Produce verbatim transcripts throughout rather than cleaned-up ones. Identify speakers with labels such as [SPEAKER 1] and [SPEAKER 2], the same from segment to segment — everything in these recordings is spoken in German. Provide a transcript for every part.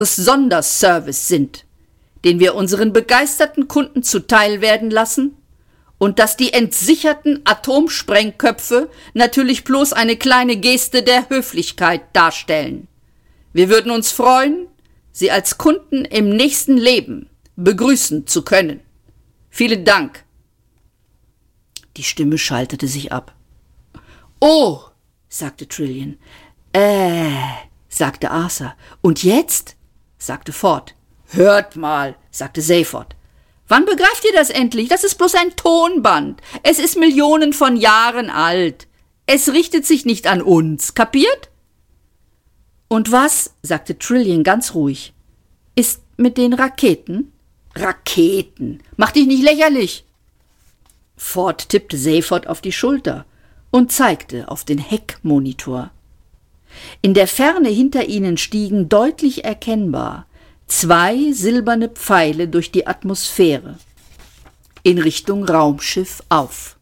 [SPEAKER 1] Sonderservice sind, den wir unseren begeisterten Kunden zuteil werden lassen, und dass die entsicherten Atomsprengköpfe natürlich bloß eine kleine Geste der Höflichkeit darstellen. Wir würden uns freuen, Sie als Kunden im nächsten Leben begrüßen zu können. Vielen Dank. Die Stimme schaltete sich ab. »Oh«, sagte Trillian. »Äh«, sagte Arthur. »Und jetzt?«, sagte Ford. »Hört mal«, sagte Seyford. »Wann begreift ihr das endlich? Das ist bloß ein Tonband. Es ist Millionen von Jahren alt. Es richtet sich nicht an uns. Kapiert?« »Und was«, sagte Trillian ganz ruhig, »ist mit den Raketen?« »Raketen! Mach dich nicht lächerlich!« Ford tippte Seyford auf die Schulter und zeigte auf den Heckmonitor. In der Ferne hinter ihnen stiegen deutlich erkennbar zwei silberne Pfeile durch die Atmosphäre in Richtung Raumschiff auf.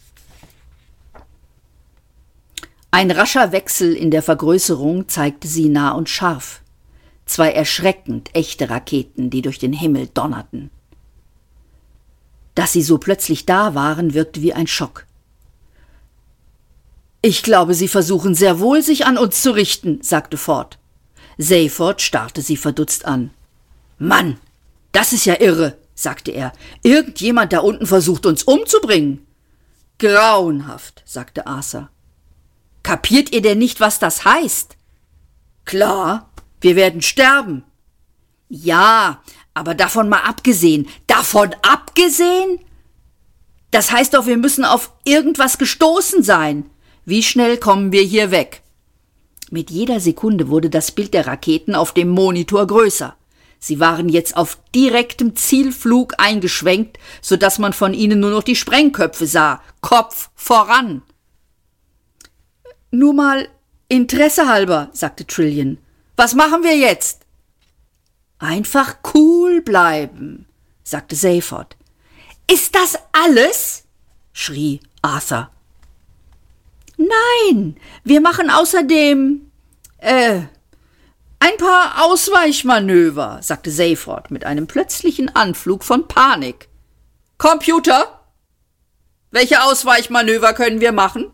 [SPEAKER 1] Ein rascher Wechsel in der Vergrößerung zeigte sie nah und scharf. Zwei erschreckend echte Raketen, die durch den Himmel donnerten. Dass sie so plötzlich da waren, wirkte wie ein Schock. »Ich glaube, Sie versuchen sehr wohl, sich an uns zu richten«, sagte Ford. Seyford starrte sie verdutzt an. »Mann, das ist ja irre«, sagte er. »Irgendjemand da unten versucht, uns umzubringen.« »Grauenhaft«, sagte Arthur. »Kapiert ihr denn nicht, was das heißt?« »Klar, wir werden sterben.« »Ja, aber davon mal abgesehen.« »Davon abgesehen? Das heißt doch, wir müssen auf irgendwas gestoßen sein. Wie schnell kommen wir hier weg?« Mit jeder Sekunde wurde das Bild der Raketen auf dem Monitor größer. Sie waren jetzt auf direktem Zielflug eingeschwenkt, so dass man von ihnen nur noch die Sprengköpfe sah. Kopf voran. »Nur mal Interesse halber«, sagte Trillian. »Was machen wir jetzt?« »Einfach cool bleiben«, sagte Seyford. »Ist das alles?«, schrie Arthur. »Nein, wir machen außerdem, äh, ein paar Ausweichmanöver«, sagte Seyford mit einem plötzlichen Anflug von Panik. »Computer, welche Ausweichmanöver können wir machen?«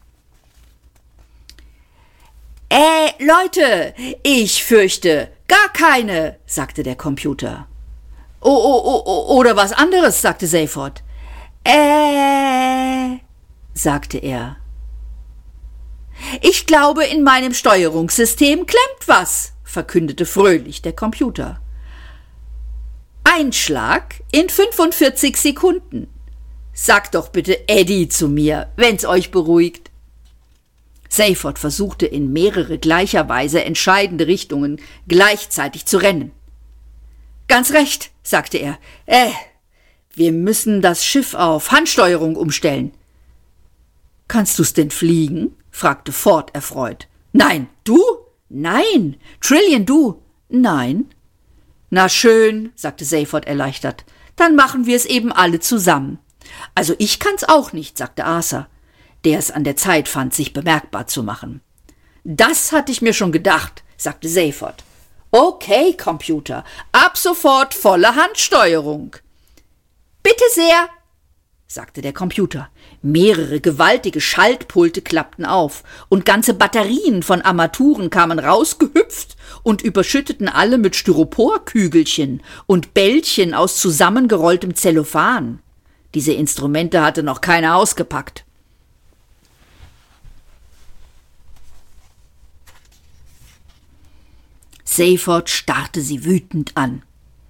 [SPEAKER 1] »Äh, Leute, ich fürchte, gar keine«, sagte der Computer. »Oh, oh, oh, oh, oder was anderes«, sagte Seyford. »Äh«, sagte er. »Ich glaube, in meinem Steuerungssystem klemmt was«, verkündete fröhlich der Computer. »Einschlag in fünfundvierzig Sekunden. Sagt doch bitte Eddie zu mir, wenn's euch beruhigt.« Seyford versuchte in mehrere gleicherweise entscheidende Richtungen gleichzeitig zu rennen. »Ganz recht«, sagte er. »Äh, wir müssen das Schiff auf Handsteuerung umstellen.« »Kannst du's denn fliegen?«, fragte Ford erfreut. »Nein, du?« »Nein. Trillian, du?« »Nein.« »Na schön«, sagte Seyford erleichtert. »Dann machen wir es eben alle zusammen.« »Also ich kann's auch nicht«, sagte Arthur, der es an der Zeit fand, sich bemerkbar zu machen. »Das hatte ich mir schon gedacht«, sagte Seyford. »Okay, Computer, ab sofort volle Handsteuerung.« »Bitte sehr«, sagte der Computer. Mehrere gewaltige Schaltpulte klappten auf, und ganze Batterien von Armaturen kamen rausgehüpft und überschütteten alle mit Styroporkügelchen und Bällchen aus zusammengerolltem Zellophan. Diese Instrumente hatte noch keiner ausgepackt. Seyford starrte sie wütend an.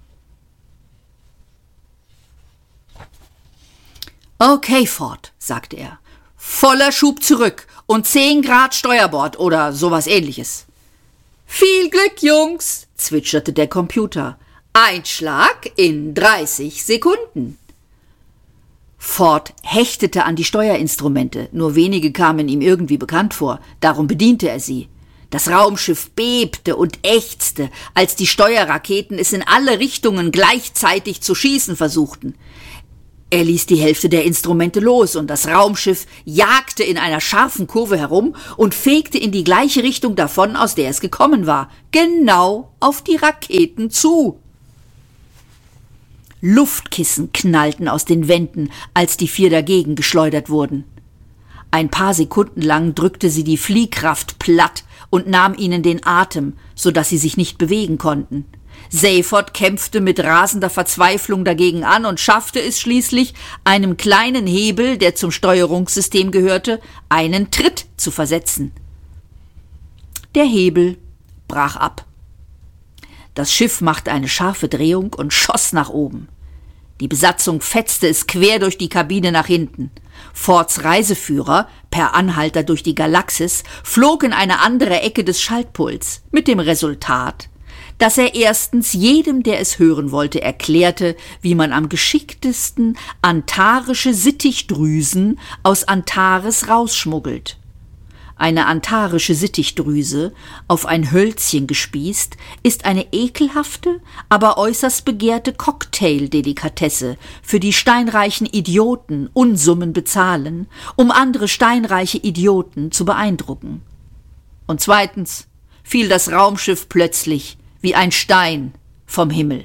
[SPEAKER 1] »Okay, Ford«, sagte er, »voller Schub zurück und zehn Grad Steuerbord oder sowas ähnliches.« »Viel Glück, Jungs«, zwitscherte der Computer. »Einschlag in dreißig Sekunden.« Ford hechtete an die Steuerinstrumente, nur wenige kamen ihm irgendwie bekannt vor, darum bediente er sie. Das Raumschiff bebte und ächzte, als die Steuerraketen es in alle Richtungen gleichzeitig zu schießen versuchten. Er ließ die Hälfte der Instrumente los und das Raumschiff jagte in einer scharfen Kurve herum und fegte in die gleiche Richtung davon, aus der es gekommen war, genau auf die Raketen zu. Luftkissen knallten aus den Wänden, als die vier dagegen geschleudert wurden. Ein paar Sekunden lang drückte sie die Fliehkraft platt und nahm ihnen den Atem, so dass sie sich nicht bewegen konnten. Seyfert kämpfte mit rasender Verzweiflung dagegen an und schaffte es schließlich, einem kleinen Hebel, der zum Steuerungssystem gehörte, einen Tritt zu versetzen. Der Hebel brach ab. Das Schiff machte eine scharfe Drehung und schoss nach oben. Die Besatzung fetzte es quer durch die Kabine nach hinten. Fords Reiseführer, per Anhalter durch die Galaxis, flog in eine andere Ecke des Schaltpuls, mit dem Resultat, dass er erstens jedem, der es hören wollte, erklärte, wie man am geschicktesten antarische Sittichdrüsen aus Antares rausschmuggelt. Eine antarische Sittichdrüse, auf ein Hölzchen gespießt, ist eine ekelhafte, aber äußerst begehrte Cocktail-Delikatesse, für die steinreichen Idioten Unsummen bezahlen, um andere steinreiche Idioten zu beeindrucken. Und zweitens fiel das Raumschiff plötzlich wie ein Stein vom Himmel.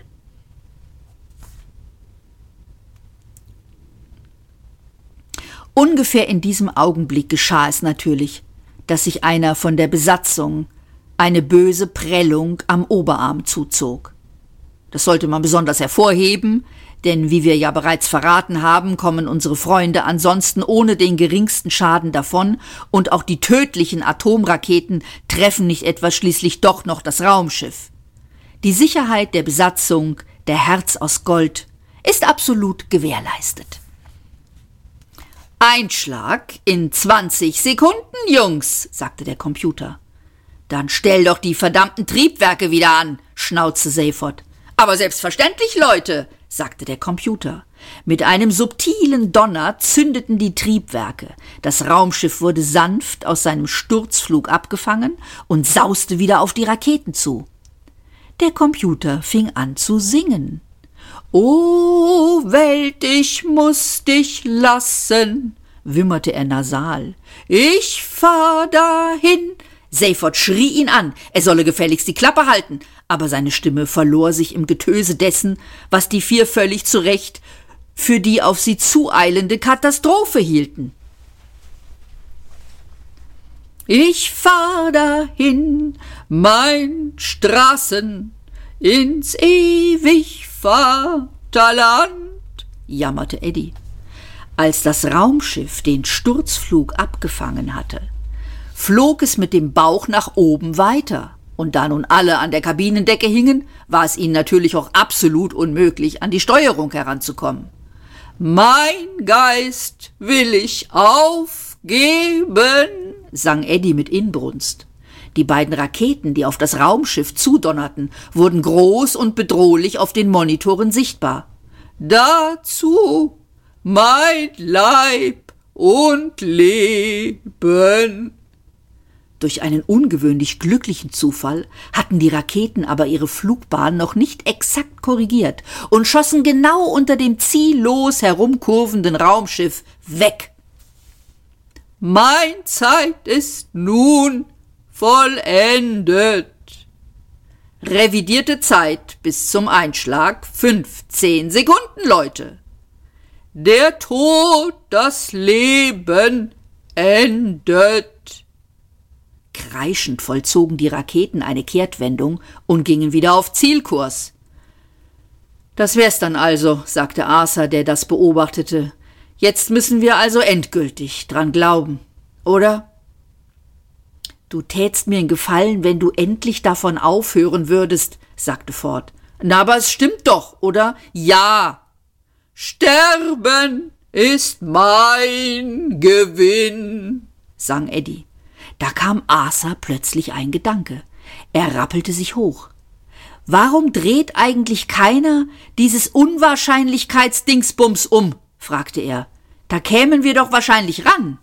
[SPEAKER 1] Ungefähr in diesem Augenblick geschah es natürlich, dass sich einer von der Besatzung eine böse Prellung am Oberarm zuzog. Das sollte man besonders hervorheben, denn wie wir ja bereits verraten haben, kommen unsere Freunde ansonsten ohne den geringsten Schaden davon und auch die tödlichen Atomraketen treffen nicht etwa schließlich doch noch das Raumschiff. Die Sicherheit der Besatzung, der Herz aus Gold, ist absolut gewährleistet. Einschlag in zwanzig Sekunden, Jungs, sagte der Computer. Dann stell doch die verdammten Triebwerke wieder an, schnauzte Seyfert. Aber selbstverständlich, Leute, sagte der Computer. Mit einem subtilen Donner zündeten die Triebwerke. Das Raumschiff wurde sanft aus seinem Sturzflug abgefangen und sauste wieder auf die Raketen zu. Der Computer fing an zu singen. »O Welt, ich muß dich lassen«, wimmerte er nasal. »Ich fahr dahin.« Seyfert schrie ihn an, er solle gefälligst die Klappe halten, aber seine Stimme verlor sich im Getöse dessen, was die vier völlig zu Recht für die auf sie zueilende Katastrophe hielten. »Ich fahr dahin, mein Straßen, ins ewig Vaterland«, jammerte Eddie. Als das Raumschiff den Sturzflug abgefangen hatte, flog es mit dem Bauch nach oben weiter. Und da nun alle an der Kabinendecke hingen, war es ihnen natürlich auch absolut unmöglich, an die Steuerung heranzukommen. »Mein Geist will ich aufgeben«, sang Eddie mit Inbrunst. Die beiden Raketen, die auf das Raumschiff zudonnerten, wurden groß und bedrohlich auf den Monitoren sichtbar. »Dazu mein Leib und Leben.« Durch einen ungewöhnlich glücklichen Zufall hatten die Raketen aber ihre Flugbahn noch nicht exakt korrigiert und schossen genau unter dem ziellos herumkurvenden Raumschiff weg. »Mein Zeit ist nun vollendet.« Revidierte Zeit bis zum Einschlag fünfzehn Sekunden, Leute. Der Tod das Leben endet. Kreischend vollzogen die Raketen eine Kehrtwendung und gingen wieder auf Zielkurs. »Das wär's dann also«, sagte Arthur, der das beobachtete. »Jetzt müssen wir also endgültig dran glauben, oder?« »Du tätst mir einen Gefallen, wenn du endlich davon aufhören würdest«, sagte Ford. »Na, aber es stimmt doch, oder?« »Ja. Sterben ist mein Gewinn«, sang Eddie. Da kam Arthur plötzlich ein Gedanke. Er rappelte sich hoch. »Warum dreht eigentlich keiner dieses Unwahrscheinlichkeitsdingsbums um?« fragte er. »Da kämen wir doch wahrscheinlich ran.«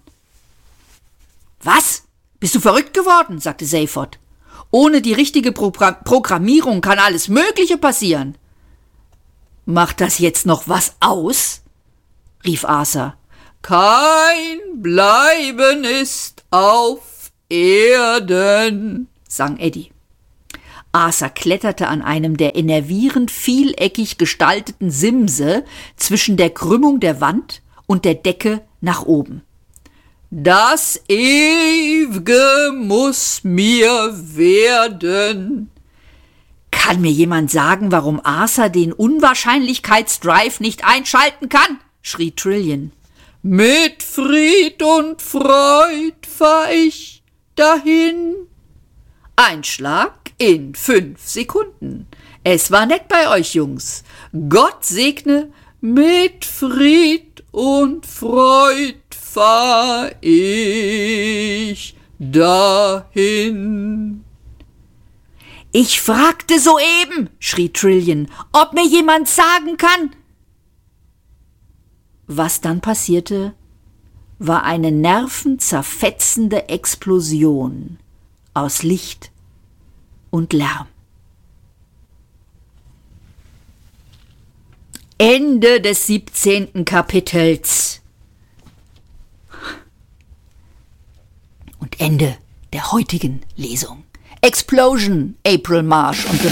[SPEAKER 1] »Was? Bist du verrückt geworden?« sagte Seyfert. »Ohne die richtige Pro- Programmierung kann alles Mögliche passieren.« »Macht das jetzt noch was aus?« rief Arthur. »Kein Bleiben ist auf Erden«, sang Eddie. Arthur kletterte an einem der enervierend vieleckig gestalteten Simse zwischen der Krümmung der Wand und der Decke nach oben. »Das Ew'ge muss mir werden.« Kann mir jemand sagen, warum Arthur den Unwahrscheinlichkeitsdrive nicht einschalten kann? Schrie Trillian. »Mit Fried und Freud fahr ich dahin.« Ein Schlag in fünf Sekunden. Es war nett bei euch, Jungs. Gott segne, mit Fried und Freud fahr ich dahin. »Ich fragte soeben«, schrie Trillian, »ob mir jemand sagen kann.« Was dann passierte, war eine nervenzerfetzende Explosion aus Licht und Lärm. Ende des siebzehnten Kapitels. Und Ende der heutigen Lesung. Explosion, April Marsh und The